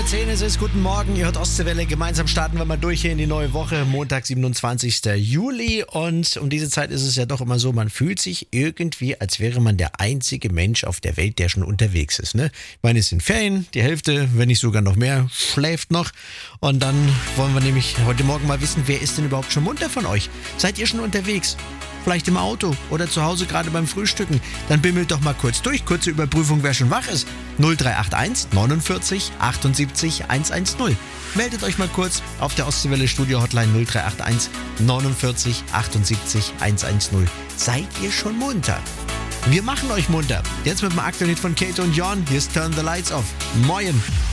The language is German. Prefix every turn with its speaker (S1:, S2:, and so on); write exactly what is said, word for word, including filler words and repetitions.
S1: zehn ist es, guten Morgen, ihr hört Ostseewelle. Gemeinsam starten wir mal durch hier in die neue Woche, Montag, siebenundzwanzigster Juli. Und um diese Zeit ist es ja doch immer so, man fühlt sich irgendwie, als wäre man der einzige Mensch auf der Welt, der schon unterwegs ist. Ne? Ich meine, es sind Ferien, die Hälfte, wenn nicht sogar noch mehr, schläft noch. Und dann wollen wir nämlich heute Morgen mal wissen, wer ist denn überhaupt schon munter von euch? Seid ihr schon unterwegs? Vielleicht im Auto oder zu Hause gerade beim Frühstücken. Dann bimmelt doch mal kurz durch. Kurze Überprüfung, wer schon wach ist. null drei acht eins neunundvierzig achtundsiebzig hundertzehn. Meldet euch mal kurz auf der Ostseewelle Studio Hotline null drei acht eins neunundvierzig achtundsiebzig hundertzehn. Seid ihr schon munter? Wir machen euch munter. Jetzt mit dem aktuellen Hit von Kate und Jon. Hier ist Turn the Lights Off. Moin.